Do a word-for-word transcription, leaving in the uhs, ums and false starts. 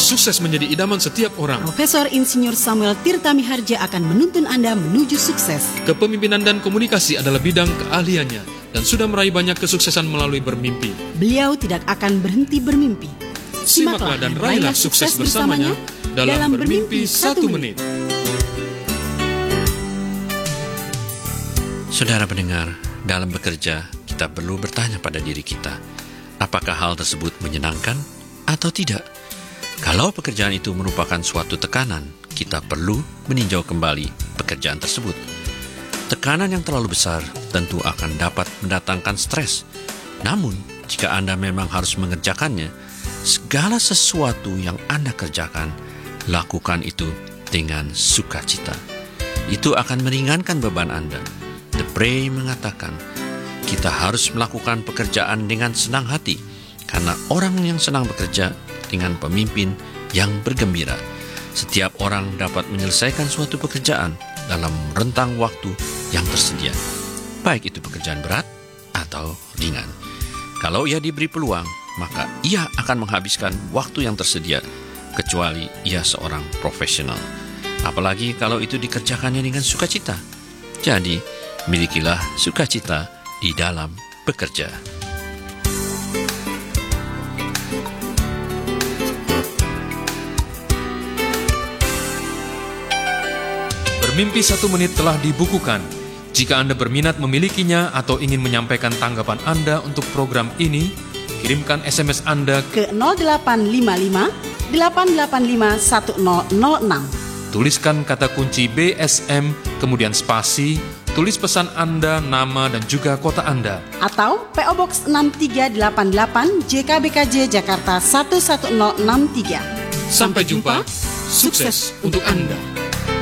sukses menjadi idaman setiap orang. Profesor Insinyur Samuel Tirta Miharja akan menuntun Anda menuju sukses. Kepemimpinan dan komunikasi adalah bidang keahliannya dan sudah meraih banyak kesuksesan melalui bermimpi. Beliau tidak akan berhenti bermimpi. Simaklah dan raihlah sukses bersamanya dalam Bermimpi Satu Menit. Saudara pendengar, dalam bekerja kita perlu bertanya pada diri kita, apakah hal tersebut menyenangkan atau tidak? Kalau pekerjaan itu merupakan suatu tekanan, kita perlu meninjau kembali pekerjaan tersebut. Tekanan yang terlalu besar tentu akan dapat mendatangkan stres. Namun, jika Anda memang harus mengerjakannya, segala sesuatu yang Anda kerjakan, lakukan itu dengan sukacita. Itu akan meringankan beban Anda. The Bray mengatakan, kita harus melakukan pekerjaan dengan senang hati, karena orang yang senang bekerja dengan pemimpin yang bergembira. Setiap orang dapat menyelesaikan suatu pekerjaan dalam rentang waktu yang tersedia, baik itu pekerjaan berat atau ringan. Kalau ia diberi peluang, maka ia akan menghabiskan waktu yang tersedia, kecuali ia seorang profesional. Apalagi kalau itu dikerjakannya dengan sukacita. Jadi, milikilah sukacita di dalam bekerja. Bermimpi Satu Menit telah dibukukan. Jika Anda berminat memilikinya atau ingin menyampaikan tanggapan Anda untuk program ini, kirimkan S M S Anda ke nol delapan lima lima delapan delapan lima satu nol nol enam. Tuliskan kata kunci B S M, kemudian spasi, tulis pesan Anda, nama dan juga kota Anda. Atau P O Box enam tiga delapan delapan J K B K J Jakarta satu satu nol enam tiga. Sampai jumpa, sukses untuk Anda.